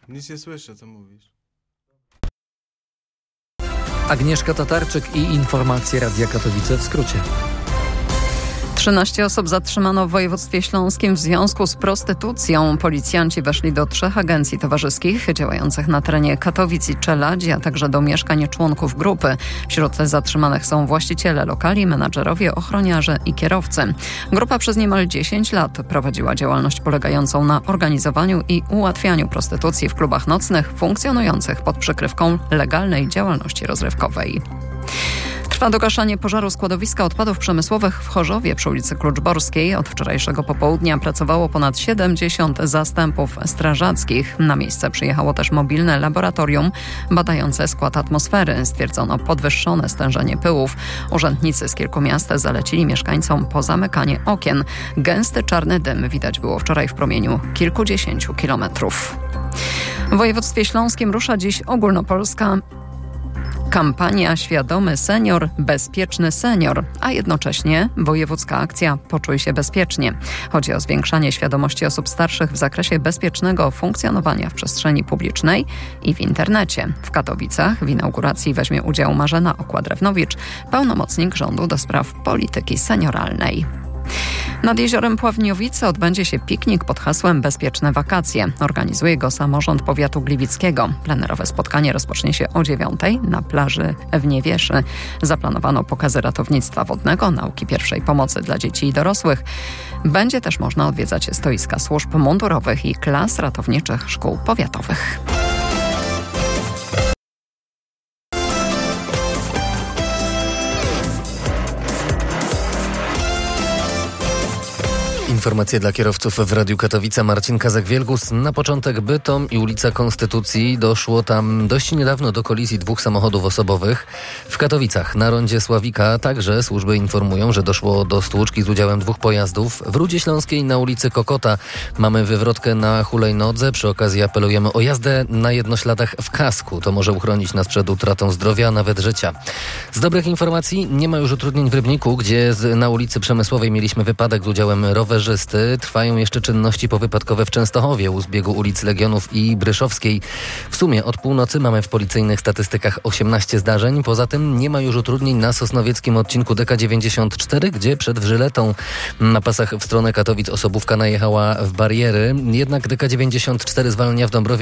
Nic nie słyszę, co mówisz. Agnieszka Tatarczyk i informacje Radia Katowice w skrócie. 13 osób zatrzymano w województwie śląskim w związku z prostytucją. Policjanci weszli do 3 agencji towarzyskich działających na terenie Katowic i Czeladzi, a także do mieszkań członków grupy. Wśród zatrzymanych są właściciele lokali, menadżerowie, ochroniarze i kierowcy. Grupa przez niemal 10 lat prowadziła działalność polegającą na organizowaniu i ułatwianiu prostytucji w klubach nocnych funkcjonujących pod przykrywką legalnej działalności rozrywkowej. Trwa dogaszanie pożaru składowiska odpadów przemysłowych w Chorzowie przy ulicy Kluczborskiej. Od wczorajszego popołudnia pracowało ponad 70 zastępów strażackich. Na miejsce przyjechało też mobilne laboratorium badające skład atmosfery. Stwierdzono podwyższone stężenie pyłów. Urzędnicy z kilku miast zalecili mieszkańcom pozamykanie okien. Gęsty czarny dym widać było wczoraj w promieniu kilkudziesięciu kilometrów. W województwie śląskim rusza dziś ogólnopolska kampania Świadomy Senior, Bezpieczny Senior, a jednocześnie wojewódzka akcja Poczuj się bezpiecznie. Chodzi o zwiększanie świadomości osób starszych w zakresie bezpiecznego funkcjonowania w przestrzeni publicznej i w internecie. W Katowicach w inauguracji weźmie udział Marzena Okła-Drewnowicz, pełnomocnik rządu do spraw polityki senioralnej. Nad jeziorem Pławniowice odbędzie się piknik pod hasłem Bezpieczne wakacje. Organizuje go samorząd powiatu gliwickiego. Plenerowe spotkanie rozpocznie się o 9:00 na plaży w Niewieszy. Zaplanowano pokazy ratownictwa wodnego, nauki pierwszej pomocy dla dzieci i dorosłych. Będzie też można odwiedzać stoiska służb mundurowych i klas ratowniczych szkół powiatowych. Informacje dla kierowców w Radiu Katowice. Marcin Kazak-Wielgus. Na początek Bytom i ulica Konstytucji. Doszło tam dość niedawno do kolizji 2 samochodów osobowych. W Katowicach na rondzie Sławika także służby informują, że doszło do stłuczki z udziałem 2 pojazdów. W Rudzie Śląskiej na ulicy Kokota mamy wywrotkę na hulajnodze. Przy okazji apelujemy o jazdę na jednośladach w kasku. To może uchronić nas przed utratą zdrowia, a nawet życia. Z dobrych informacji nie ma już utrudnień w Rybniku, gdzie na ulicy Przemysłowej mieliśmy wypadek z udziałem rowerzysty. Trwają jeszcze czynności powypadkowe w Częstochowie u zbiegu ulic Legionów i Bryszowskiej. W sumie od północy mamy w policyjnych statystykach 18 zdarzeń. Poza tym nie ma już utrudnień na sosnowieckim odcinku DK94, gdzie przed Żyletą na pasach w stronę Katowic osobówka najechała w bariery. Jednak DK94 zwalnia w Dąbrowie